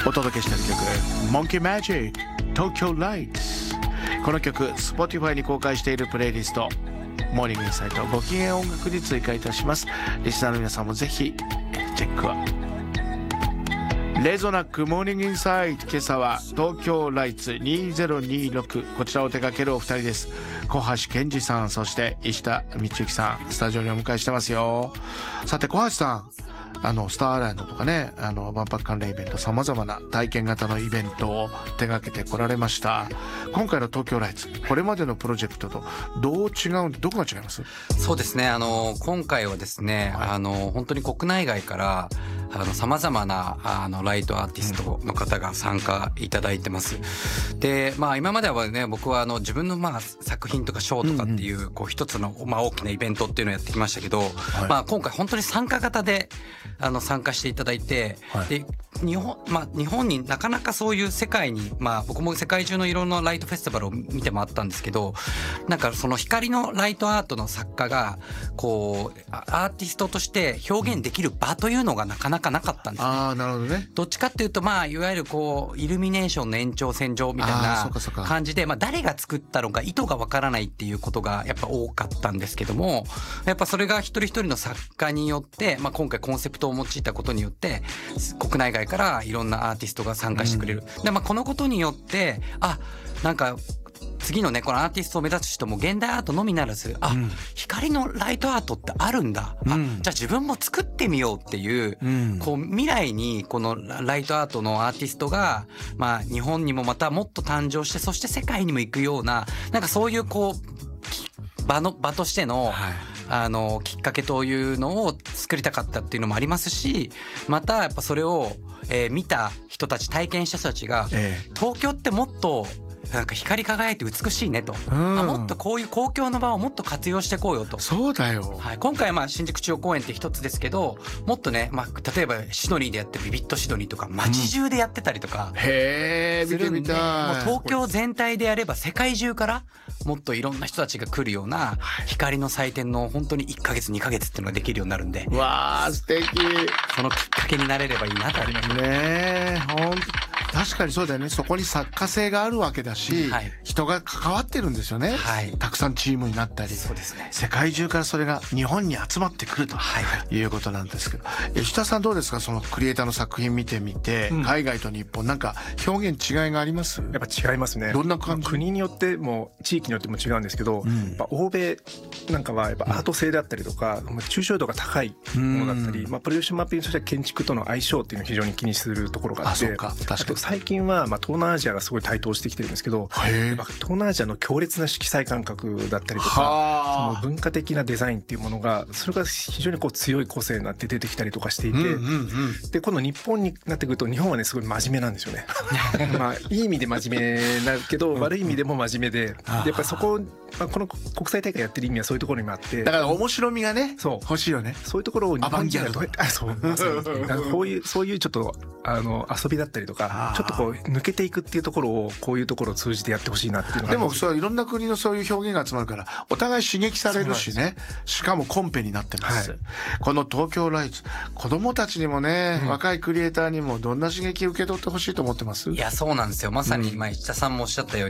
お届けしている曲モンキーマジック東京ライツ。この曲 Spotify に公開しているプレイリストモーニングインサイトご機嫌音楽に追加いたします。リスナーの皆さんもぜひチェックを。レゾナックモーニングインサイト、今朝は東京ライツ2026、こちらを手掛けるお二人です。小橋健二さん、そして石田道之さん、スタジオにお迎えしてますよ。さて小橋さん、スターアイランドとかね、万博関連イベント、様々な体験型のイベントを手掛けてこられました。今回の東京ライツ、これまでのプロジェクトとどう違うんで、どこが違います？ そうですね、今回はですね、本当に国内外から様々なライトアーティストの方が参加いただいてます。で、今まではね、僕は自分の作品とかショーとかっていう、こう一つの大きなイベントっていうのをやってきましたけど、今回本当に参加型で参加していただいて、で日本になかなかそういう世界に、僕も世界中のいろんなライトフェスティバルを見て回ったんですけど、なんかその光のライトアートの作家がこうアーティストとして表現できる場というのがなかなかなかったんですね。 なるほどね。 どっちかっていうといわゆるこうイルミネーションの延長線上みたいな感じで、誰が作ったのか意図がわからないっていうことがやっぱ多かったんですけども、やっぱそれが一人一人の作家によって、今回コンセプトを用いたことによって国内外からいろんなアーティストが参加してくれる。で、このことによってなんか次のね、このアーティストを目指す人も現代アートのみならず、光のライトアートってあるんだ、じゃあ自分も作ってみようっていう、こう未来にこのライトアートのアーティストが、日本にもまたもっと誕生して、そして世界にも行くような、なんかそういうこう場としての、きっかけというのを作りたかったっていうのもありますし、またやっぱそれを、見た人たち、体験した人たちが、東京ってもっとなんか光り輝いて美しいねと、もっとこういう公共の場をもっと活用していこうよと。 そうだよ、 今回は新宿中央公園って一つですけど、もっとね、例えばシドニーでやってるビビットシドニーとか街中でやってたりとかするんで、もう東京全体でやれば世界中からもっといろんな人たちが来るような光の祭典の本当に1ヶ月2ヶ月っていうのができるようになるんで、 わー素敵。 そのきっかけになれればいいなとありますね。確かにそうだよね。そこに作家性があるわけだし、人が関わってるんですよね、たくさんチームになったり。そうですね、世界中からそれが日本に集まってくるということなんですけど、石田さんどうですか？そのクリエイターの作品見てみて、海外と日本なんか表現違いがあります？ やっぱ違いますね。 どんな感じ？ 国によっても地域によっても違うんですけど、やっぱ欧米なんかはやっぱアート性であったりとか、抽象度が高いものだったり、プロデューションマッピングとしては建築との相性っていうのを非常に気にするところがあって、あと最近は東南アジアがすごい台頭してきてるんですけど、東南アジアの強烈な色彩感覚だったりとか、その文化的なデザインっていうものが、それが非常にこう強い個性になって出てきたりとかしていて、で今度日本になってくると、日本はねすごい真面目なんですよね。いい意味で真面目だけど、悪い意味でも真面目で、やっぱりそこ、この国際大会やってる意味はそういうところにもあって、 だから面白みがね欲しいよね。 そういうところを日本人がどうやってそういうちょっと遊びだったりとか、ちょっとこう抜けていくっていうところを、こういうところを通じてやってほしいなっていうのが。 でもそういろんな国のそういう表現が集まるから、お互い刺激されるしね。しかもコンペになってます、この東京ライツ、子供たちにもね、若いクリエイターにもどんな刺激を受け取ってほしいと思ってます？ いや、そうなんですよ。まさに石田さんもおっしゃったように、